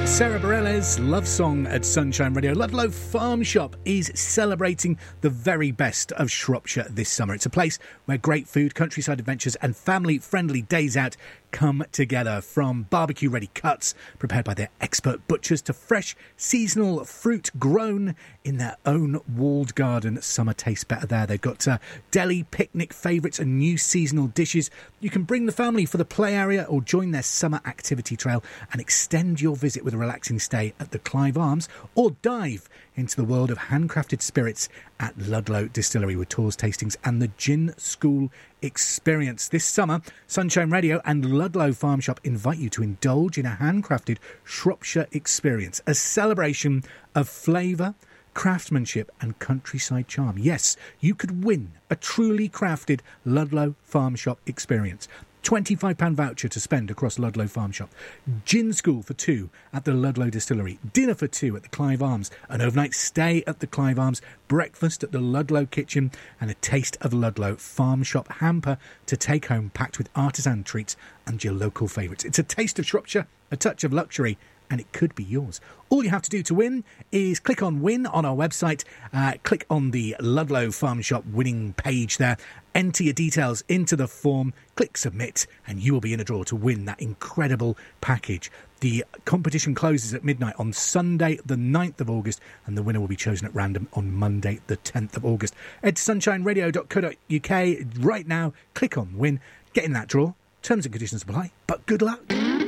Sarah Bareilles' love song at Sunshine Radio. Ludlow Farm Shop is celebrating the very best of Shropshire this summer. It's a place where great food, countryside adventures and family-friendly days out come together, from barbecue-ready cuts prepared by their expert butchers to fresh seasonal fruit grown in their own walled garden. Summer tastes better there. They've got deli picnic favourites and new seasonal dishes. You can bring the family for the play area or join their summer activity trail and extend your visit with a relaxing stay at the Clive Arms, or dive into the world of handcrafted spirits at Ludlow Distillery with tours, tastings and the Gin School experience. This summer, Sunshine Radio and Ludlow Farm Shop invite you to indulge in a handcrafted Shropshire experience, a celebration of flavour, craftsmanship and countryside charm. Yes, you could win a truly crafted Ludlow Farm Shop experience. £25 voucher to spend across Ludlow Farm Shop. Gin School for two at the Ludlow Distillery. Dinner for two at the Clive Arms. An overnight stay at the Clive Arms. Breakfast at the Ludlow Kitchen. And a taste of Ludlow Farm Shop hamper to take home, packed with artisan treats and your local favourites. It's a taste of Shropshire, a touch of luxury, and it could be yours. All you have to do to win is click on Win on our website, click on the Ludlow Farm Shop winning page there, enter your details into the form, click Submit, and you will be in a draw to win that incredible package. The competition closes at midnight on Sunday the 9th of August, and the winner will be chosen at random on Monday the 10th of August. Head to sunshineradio.co.uk right now, click on Win, get in that draw. Terms and conditions apply, but good luck.